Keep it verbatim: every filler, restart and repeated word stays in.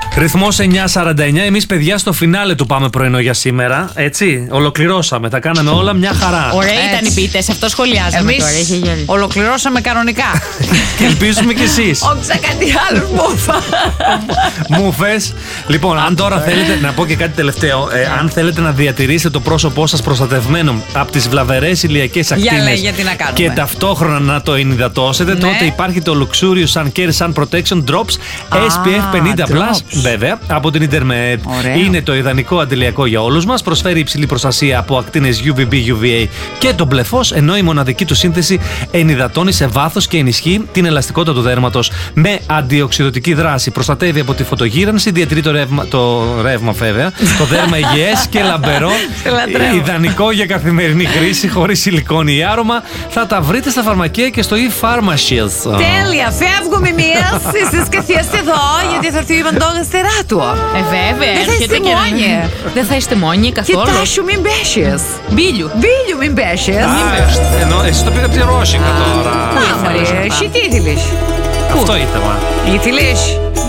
Ρυθμός εννιά σαράντα εννιά. Εμείς, παιδιά, στο φινάλε του Πάμε Πρωινό για σήμερα. Έτσι, ολοκληρώσαμε. Τα κάναμε όλα μια χαρά. Ωραία ήταν οι ποιητές, αυτό σχολιάζαμε. Εμείς τώρα. ολοκληρώσαμε κανονικά. Και ελπίζουμε κι εσείς. Όχι σε κάτι άλλο μούφα. Μούφες. Λοιπόν, αν τώρα θέλετε, να πω και κάτι τελευταίο. Ε, αν θέλετε να διατηρήσετε το πρόσωπό σας προστατευμένο από τις βλαβερές ηλιακές ακτίνες και ταυτόχρονα να το ενυδατώσετε, ναι. τότε υπάρχει το Luxurious Sun Care Sun Protection Drops ες πι εφ πενήντα πλας, βέβαια, από την Intermed. Είναι το ιδανικό αντιλιακό για όλους μας. Προσφέρει υψηλή προστασία από ακτίνες γιου βι μπι, γιου βι έι και το μπλε φως, ενώ η μοναδική του σύνθεση ενυδατώνει σε βάθος και ενισχύει την ελαστικότητα του δέρματος με αντιοξειδωτική δράση. Προστατεύει από τη φωτογύρανση, διατηρεί το ρεύμα, το ρεύμα βέβαια, το δέρμα υγιές και λαμπερό. Ιδανικό για καθημερινή χρήση, χωρίς σιλικόνη ή άρωμα. Θα τα βρείτε στα φαρμακεία και στο e-pharmacies. Τέλεια, φεύγουμε εμείς. Εσείς καθίστε εδώ, γιατί θα έρθει ο Ιβαντόγας τερά του. Ε, βέβαια. Δεν θα είστε μόνοι. Δεν θα είστε μόνοι καθόλου. Κοιτάσου, μην πέσεις. Μπίλιου. Μπίλιου, μην πέσεις. Ενώ εσύ το πήγατε ρώσικα τώρα. Α, μωρέ, εσύ τι ήθελες? Αυτό ήθελα. Ήθελες.